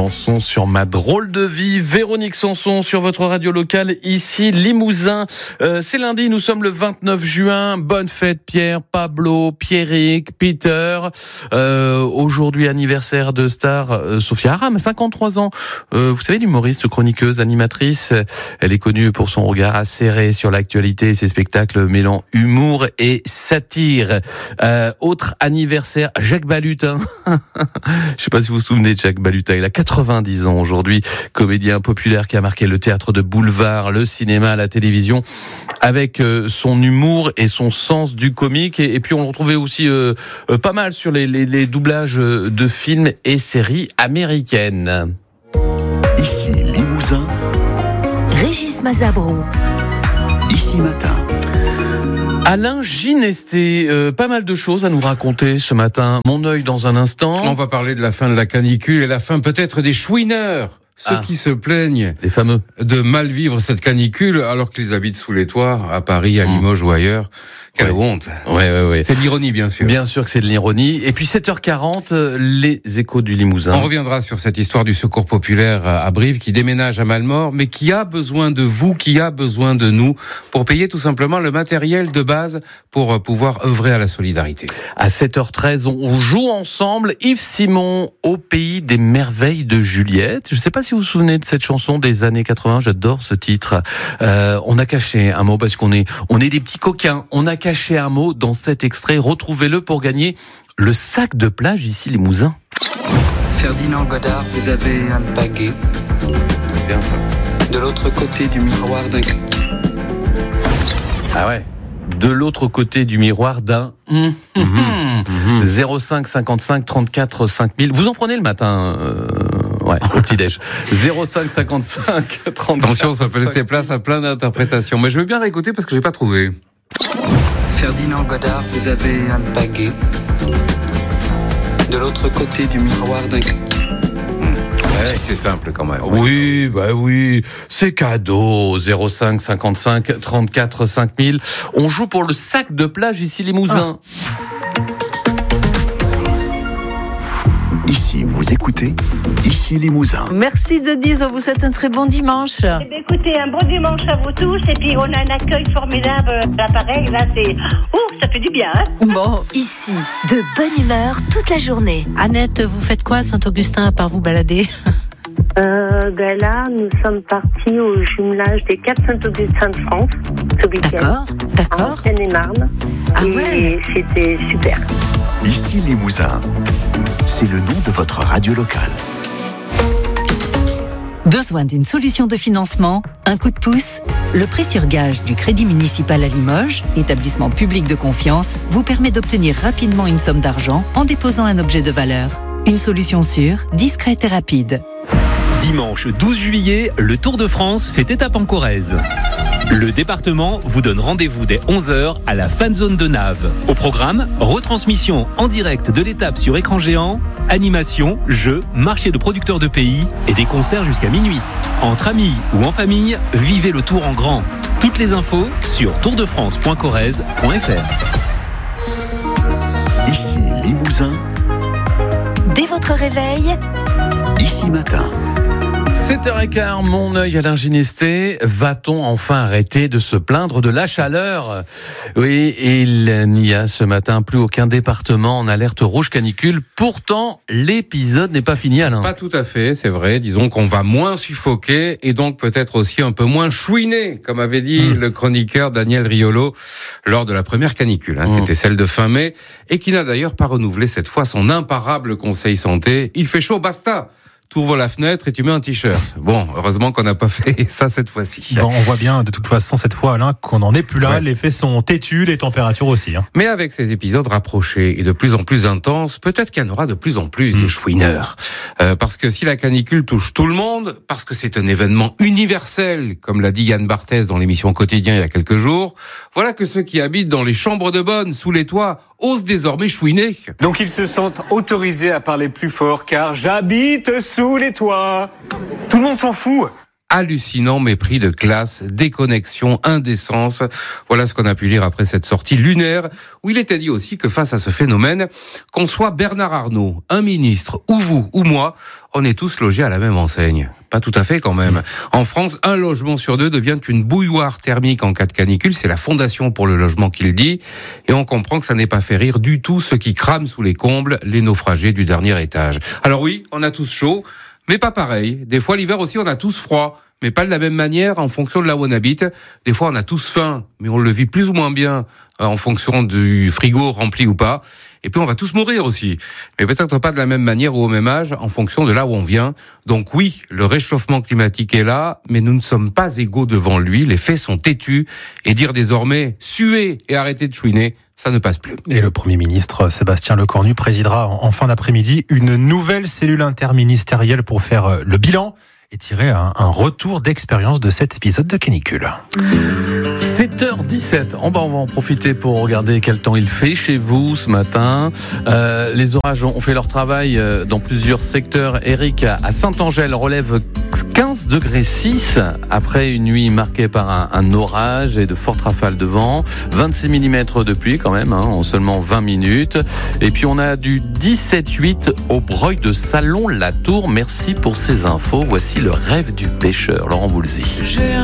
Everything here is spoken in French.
chanson sur ma drôle de vie. Véronique Sanson sur votre radio locale, ici Limousin. C'est lundi, nous sommes le 29 juin. Bonne fête Pierre, Pablo, Pierrick, Peter. Aujourd'hui anniversaire de star Sophia Aram, 53 ans. Vous savez, l'humoriste, chroniqueuse, animatrice. Elle est connue pour son regard acéré sur l'actualité et ses spectacles mêlant humour et satire. Autre anniversaire, Jacques Balutin. Je sais pas si vous vous souvenez de Jacques Balutin. Il a 90 ans aujourd'hui. Comédien populaire qui a marqué le théâtre de boulevard, le cinéma, la télévision, avec son humour et son sens du comique. Et puis on le retrouvait aussi pas mal sur les doublages de films et séries américaines. Ici Limousin, Régis Mazabro. Ici Matin. Alain Ginesté, pas mal de choses à nous raconter ce matin. Mon œil dans un instant. On va parler de la fin de la canicule et la fin peut-être des chouineurs. Ceux qui se plaignent les fameux de mal vivre cette canicule alors qu'ils habitent sous les toits à Paris, à Limoges ou ailleurs. Quelle honte. Ouais. C'est de l'ironie, bien sûr. Bien sûr que c'est de l'ironie. Et puis 7h40, les échos du Limousin. On reviendra sur cette histoire du secours populaire à Brive qui déménage à Malmort, mais qui a besoin de vous, qui a besoin de nous pour payer tout simplement le matériel de base pour pouvoir œuvrer à la solidarité. À 7h13, on joue ensemble Yves Simon au pays des merveilles de Juliette. Je ne sais pas si vous vous souvenez de cette chanson des années 80, j'adore ce titre. On a caché un mot parce qu'on est des petits coquins. On a caché un mot dans cet extrait. Retrouvez-le pour gagner le sac de plage ici Limousin. Ferdinand Godard, vous avez un baguet. Bien ça. De l'autre côté du miroir d'un... Ah ouais. De l'autre côté du miroir d'un 05 55 34 5000. Vous en prenez le matin au petit-déj. 05 55 34. Attention, ça peut laisser place à plein d'interprétations. Mais je veux bien réécouter parce que j'ai pas trouvé. Ferdinand Godard, vous avez un baguet. De l'autre côté du miroir d'un... C'est simple quand même. Oui, c'est cadeau. 05 55 34 5000. On joue pour le sac de plage ici Limousin. Ici vous écoutez, ici Limousin. Merci Denise, on vous souhaite un très bon dimanche. Écoutez, un bon dimanche à vous tous. Et puis on a un accueil formidable à l'appareil. Là, ça fait du bien. Bon, ici, de bonne humeur toute la journée. Annette, vous faites quoi à Saint-Augustin à part vous balader? Là, nous sommes partis au jumelage des 4 Saint-Augustin de France ce week-end. D'accord. En Seine-et-Marne. Ouais. C'était super. Ici Limousin, c'est le nom de votre radio locale. Besoin d'une solution de financement? Un coup de pouce? Le prêt sur gage du Crédit municipal à Limoges, établissement public de confiance, vous permet d'obtenir rapidement une somme d'argent en déposant un objet de valeur. Une solution sûre, discrète et rapide. Dimanche 12 juillet, le Tour de France fait étape en Corrèze. Le département vous donne rendez-vous dès 11h à la fan zone de Naves. Au programme, retransmission en direct de l'étape sur écran géant, animation, jeux, marché de producteurs de pays et des concerts jusqu'à minuit. Entre amis ou en famille, vivez le Tour en grand. Toutes les infos sur tourdefrance.corrèze.fr. Ici Limousin. Dès votre réveil, Ici Matin. 7h15, mon œil Alain Ginesté. Va-t-on enfin arrêter de se plaindre de la chaleur? Oui, il n'y a ce matin plus aucun département en alerte rouge canicule. Pourtant, l'épisode n'est pas fini, Alain. Pas tout à fait, c'est vrai. Disons qu'on va moins suffoquer et donc peut-être aussi un peu moins chouiner, comme avait dit le chroniqueur Daniel Riolo lors de la première canicule. C'était celle de fin mai et qui n'a d'ailleurs pas renouvelé cette fois son imparable conseil santé. Il fait chaud, basta! Tu ouvres la fenêtre et tu mets un t-shirt. Bon, heureusement qu'on n'a pas fait ça cette fois-ci. Bon, on voit bien de toute façon cette fois, Alain, qu'on n'en est plus là. Ouais. Les faits sont têtus, les températures aussi. Mais avec ces épisodes rapprochés et de plus en plus intenses, peut-être qu'il y en aura de plus en plus des chouineurs. Parce que si la canicule touche tout le monde, parce que c'est un événement universel, comme l'a dit Yann Barthès dans l'émission Quotidien il y a quelques jours, voilà que ceux qui habitent dans les chambres de bonne, sous les toits, osent désormais chouiner. Donc ils se sentent autorisés à parler plus fort, car j'habite sous les toits. Tout le monde s'en fout. hallucinant mépris de classe, déconnexion, indécence. Voilà ce qu'on a pu lire après cette sortie lunaire, où il était dit aussi que face à ce phénomène, qu'on soit Bernard Arnault, un ministre, ou vous, ou moi, on est tous logés à la même enseigne. Pas tout à fait quand même. En France, 1 logement sur 2 devient une bouilloire thermique en cas de canicule. C'est la Fondation pour le logement qui le dit. Et on comprend que ça n'est pas fait rire du tout ceux qui crament sous les combles, les naufragés du dernier étage. Alors oui, on a tous chaud, mais pas pareil. Des fois, l'hiver aussi, on a tous froid, mais pas de la même manière en fonction de là où on habite. Des fois, on a tous faim, mais on le vit plus ou moins bien en fonction du frigo rempli ou pas. Et puis, on va tous mourir aussi, mais peut-être pas de la même manière ou au même âge en fonction de là où on vient. Donc oui, le réchauffement climatique est là, mais nous ne sommes pas égaux devant lui. Les faits sont têtus et dire désormais « suez et arrêtez de chouiner », ça ne passe plus. Et le Premier ministre Sébastien Lecornu présidera en fin d'après-midi une nouvelle cellule interministérielle pour faire le bilan et tirer un retour d'expérience de cet épisode de canicule. 7h17. On va en profiter pour regarder quel temps il fait chez vous ce matin. Les orages ont fait leur travail dans plusieurs secteurs. Eric, à Saint-Angèle, relève 15 degrés 6 après une nuit marquée par un orage et de fortes rafales de vent. 26 mm de pluie quand même, en seulement 20 minutes. Et puis on a du 17,8 au Breuil de Salon-la-Tour. Merci pour ces infos. Voici le rêve du pêcheur, Laurent Boulzy.